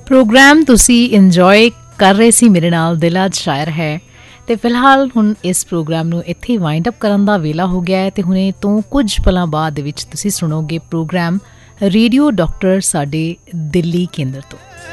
Programme ਤੁਸੀਂ enjoy ਕਰ ਰਹੇ ਸੀ ਮੇਰੇ ਨਾਲ ਦਿਲ ਅੱਜ ਸ਼ਾਇਰ ਹੈ। ਅਤੇ ਫਿਲਹਾਲ ਹੁਣ ਇਸ ਪ੍ਰੋਗਰਾਮ ਨੂੰ ਇੱਥੇ ਵਾਈਂਡ ਅਪ ਕਰਨ ਦਾ ਵੇਲਾ ਹੋ ਗਿਆ ਹੈ ਅਤੇ ਹੁਣੇ ਤੋਂ ਕੁਝ ਪਲਾਂ ਬਾਅਦ ਦੇ ਵਿੱਚ ਤੁਸੀਂ ਸੁਣੋਗੇ ਪ੍ਰੋਗਰਾਮ ਰੇਡੀਓ ਡਾਕਟਰ ਸਾਡੇ ਦਿੱਲੀ ਕੇਂਦਰ ਤੋਂ।